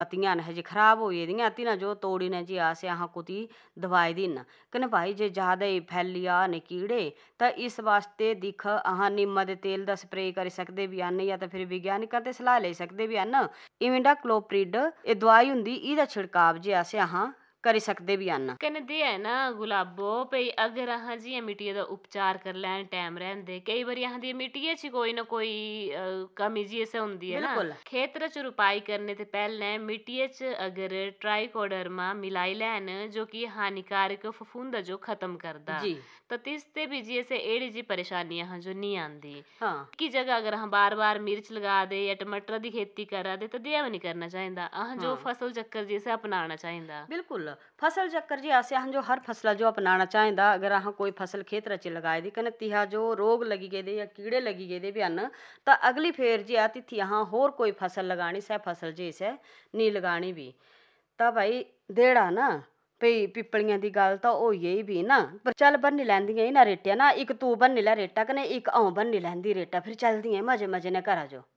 पत्तियां न हजे खराब हो गेदियां तिन्हां जो तोड़ी ने जी अस अहाँ कुती दवाई दिन कने भाई जे ज्यादा ही फैली आ ने कीड़े तां इस वास्ते दिक्ख अहाँ निम्मा दे तेल दा स्प्रे करी सकदे भी हन या तां फिर विज्ञानिकां ते सलाह लेई सकदे भी हन। इमिडाक्लोप्रिड एह् दवाई हुंदी इहदा छिड़काव जे अस अहाँ करी सकदे भी हन। कन्नै दे है ना गुलाबो भई अगर अहाँ जियां मिट्टिया दा उपचार कर लैन टाइम रैंदे कई बारी अहाँ दी मिट्टिया च कोई ना कोई कमी जी ऐसे हुंदी है ना बिल्कुल खेतर च रुपाई करने ते पैह्ले मिट्टिया च अगर ट्राइकोडर्मा मिलाई लैन जो कि हानिकारक फफूंदा जो खत्म करदा जी तो तिसते भी जी ऐसे एड़ी जी परेशानी अहाँ जो नहीं आंदी। हाँ की जगह अगर अहाँ बार बार मिर्च लगा दे या टमाटर दी खेती करा दे तो दिया भी नहीं करना चाहिदा अहाँ जो हाँ फसल चक्कर जैसे अपनाना चाहिदा। बिल्कुल फसल चक्कर जी अस अहाँ जो हर फसल जो अपनाना चाहिदा अगर अहाँ कोई फसल खेतर च लगाई दी कने तिहा जो रोग लगी गेदे या कीड़े लगी गेदे भी हन तां अगली फेर जी आ तिथि अहाँ होर कोई फसल लगानी सै फसल जी इसे नी लगानी भी तां भाई देड़ा ना भई पिपलियां दी गल तां होई गेई भी ना पर चल बन्नी लैंदियां इना रेट्या ना इक तू बन्नी लै रेटा कने इक अ'ऊं बन्नी लैंदी रेटा फिर चलदियां मजे मजे ने घरा जो।